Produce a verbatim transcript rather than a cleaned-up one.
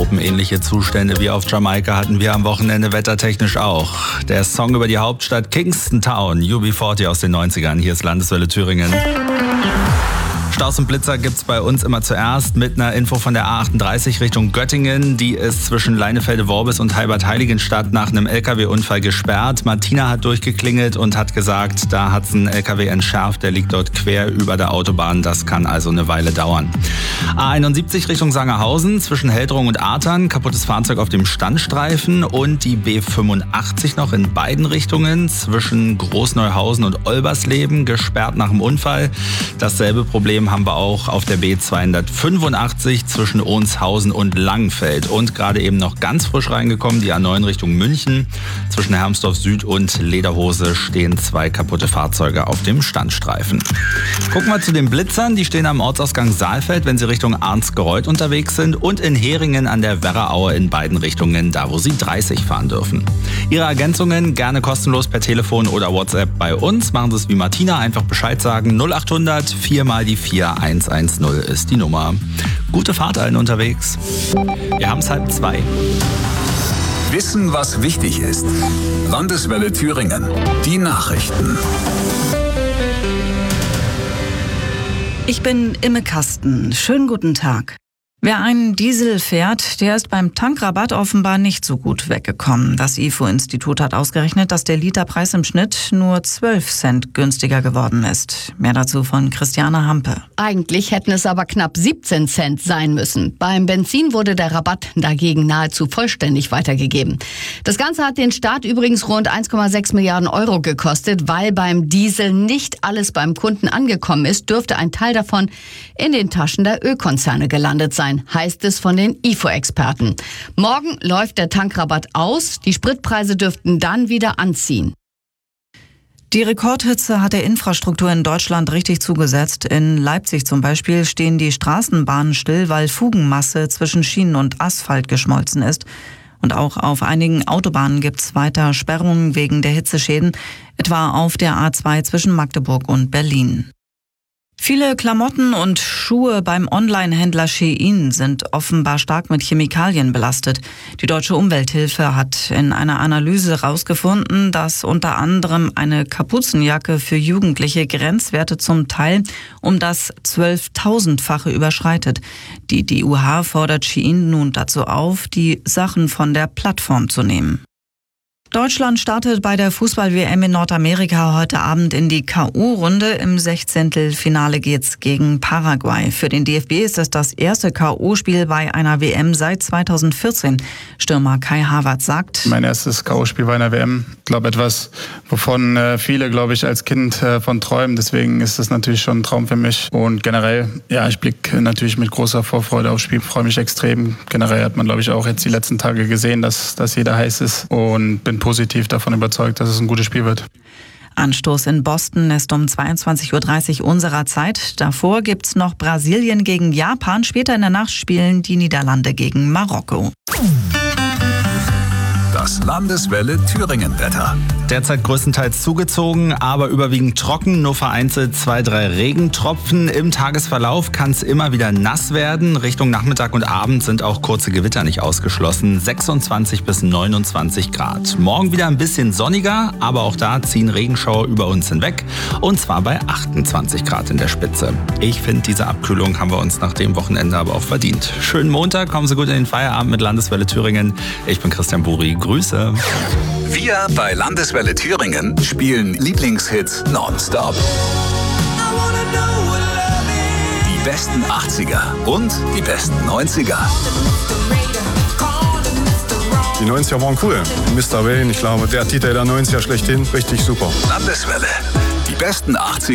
tropenähnliche Zustände wie auf Jamaika hatten wir am Wochenende wettertechnisch auch. Der Song über die Hauptstadt Kingston Town, U B vierzig aus den neunzigern. Hier ist Landeswelle Thüringen. Staus und Blitzer gibt's bei uns immer zuerst mit einer Info von der A achtunddreißig Richtung Göttingen. Die ist zwischen Leinefelde-Worbis und Heilbad-Heiligenstadt nach einem L K W-Unfall gesperrt. Martina hat durchgeklingelt und hat gesagt, da hat's einen L K W entschärft, der liegt dort quer über der Autobahn. Das kann also eine Weile dauern. A einundsiebzig Richtung Sangerhausen zwischen Heldrung und Artern, kaputtes Fahrzeug auf dem Standstreifen und die B fünfundachtzig noch in beiden Richtungen zwischen Großneuhausen und Olbersleben, gesperrt nach dem Unfall. Dasselbe Problem haben wir auch auf der B zweihundertfünfundachtzig zwischen Ohnshausen und Langenfeld. Und gerade eben noch ganz frisch reingekommen, die A neun Richtung München. Zwischen Hermsdorf Süd und Lederhose stehen zwei kaputte Fahrzeuge auf dem Standstreifen. Gucken wir zu den Blitzern. Die stehen am Ortsausgang Saalfeld, wenn sie Richtung Arnsgereuth unterwegs sind. Und in Heringen an der Werraaue in beiden Richtungen, da wo sie dreißig fahren dürfen. Ihre Ergänzungen gerne kostenlos per Telefon oder WhatsApp bei uns. Machen Sie es wie Martina, einfach Bescheid sagen. null achthundert vier mal die vier eins eins null ist die Nummer. Gute Fahrt allen unterwegs. Wir haben es halb zwei. Wissen, was wichtig ist. Landeswelle Thüringen. Die Nachrichten. Ich bin Imme Kasten. Schönen guten Tag. Wer einen Diesel fährt, der ist beim Tankrabatt offenbar nicht so gut weggekommen. Das I F O-Institut hat ausgerechnet, dass der Literpreis im Schnitt nur zwölf Cent günstiger geworden ist. Mehr dazu von Christiane Hampe. Eigentlich hätten es aber knapp siebzehn Cent sein müssen. Beim Benzin wurde der Rabatt dagegen nahezu vollständig weitergegeben. Das Ganze hat den Staat übrigens rund eins Komma sechs Milliarden Euro gekostet. Weil beim Diesel nicht alles beim Kunden angekommen ist, dürfte ein Teil davon in den Taschen der Ölkonzerne gelandet sein, heißt es von den I F O-Experten. Morgen läuft der Tankrabatt aus. Die Spritpreise dürften dann wieder anziehen. Die Rekordhitze hat der Infrastruktur in Deutschland richtig zugesetzt. In Leipzig zum Beispiel stehen die Straßenbahnen still, weil Fugenmasse zwischen Schienen und Asphalt geschmolzen ist. Und auch auf einigen Autobahnen gibt es weiter Sperrungen wegen der Hitzeschäden, etwa auf der A zwei zwischen Magdeburg und Berlin. Viele Klamotten und Schuhe beim Online-Händler Shein sind offenbar stark mit Chemikalien belastet. Die Deutsche Umwelthilfe hat in einer Analyse herausgefunden, dass unter anderem eine Kapuzenjacke für Jugendliche Grenzwerte zum Teil um das zwölftausendfache überschreitet. Die D U H fordert Shein nun dazu auf, die Sachen von der Plattform zu nehmen. Deutschland startet bei der Fußball-W M in Nordamerika heute Abend in die K O-Runde. Im Sechzehntelfinale geht's gegen Paraguay. Für den D F B ist es das erste K O-Spiel bei einer W M seit zweitausendvierzehn. Stürmer Kai Havertz sagt: Mein erstes K O-Spiel bei einer W M. Ich glaube, etwas, wovon äh, viele, glaube ich, als Kind äh, von träumen. Deswegen ist das natürlich schon ein Traum für mich. Und generell, ja, ich blicke natürlich mit großer Vorfreude aufs Spiel. Freue mich extrem. Generell hat man, glaube ich, auch jetzt die letzten Tage gesehen, dass, dass jeder heiß ist. Und bin positiv davon überzeugt, dass es ein gutes Spiel wird. Anstoß in Boston ist um zweiundzwanzig Uhr dreißig unserer Zeit. Davor gibt's noch Brasilien gegen Japan. Später in der Nacht spielen die Niederlande gegen Marokko. Das Landeswelle Thüringen-Wetter. Derzeit größtenteils zugezogen, aber überwiegend trocken, nur vereinzelt zwei, drei Regentropfen. Im Tagesverlauf kann es immer wieder nass werden. Richtung Nachmittag und Abend sind auch kurze Gewitter nicht ausgeschlossen. sechsundzwanzig bis neunundzwanzig Grad. Morgen wieder ein bisschen sonniger, aber auch da ziehen Regenschauer über uns hinweg. Und zwar bei achtundzwanzig Grad in der Spitze. Ich finde, diese Abkühlung haben wir uns nach dem Wochenende aber auch verdient. Schönen Montag, kommen Sie gut in den Feierabend mit Landeswelle Thüringen. Ich bin Christian Buri, Grüße. Wir bei Landeswelle Thüringen spielen Lieblingshits nonstop. Die besten achtziger und die besten neunziger. Die neunziger waren cool. Mister Wayne, ich glaube, der Titel der neunziger schlechthin, richtig super. Landeswelle, die besten achtziger.